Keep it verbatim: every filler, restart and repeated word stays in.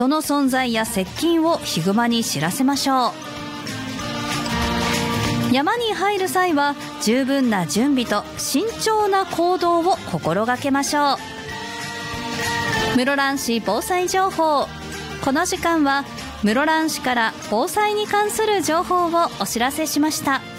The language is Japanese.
その存在や接近をヒグマに知らせましょう。山に入る際は十分な準備と慎重な行動を心がけましょう。室蘭市防災情報。この時間は室蘭市から防災に関する情報をお知らせしました。